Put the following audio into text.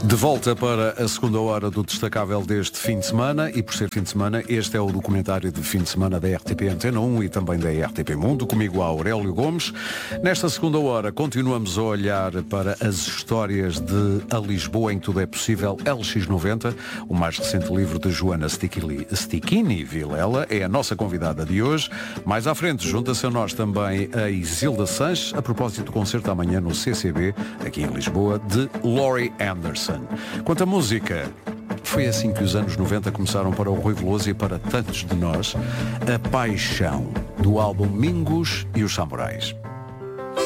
De volta para a segunda hora do destacável deste fim de semana e por ser fim de semana, este é o documentário de fim de semana da RTP Antena 1 e também da RTP Mundo, comigo há Aurélio Gomes. Nesta segunda hora continuamos a olhar para as histórias de A Lisboa em que tudo é possível, LX90, o mais recente livro de Joana Stichini Vilela, é a nossa convidada de hoje. Mais à frente junta-se a nós também a Isilda Sanches, a propósito do concerto amanhã no CCB, aqui em Lisboa, de Laurie Anderson. Quanto à música, foi assim que os anos 90 começaram para o Rui Veloso e para tantos de nós, a paixão do álbum Mingos e os Samurais.